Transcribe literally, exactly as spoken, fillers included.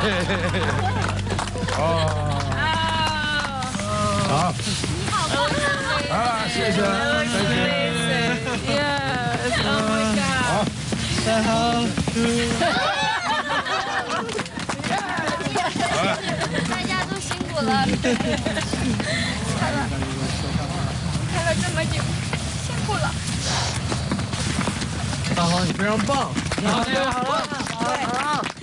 哦，好，啊，谢谢，再见。 Yes, oh my god. 好， 太好了。 大家都辛苦了，开了开了这么久，辛苦了。 大豪，你非常棒！ 好了，好了，好了。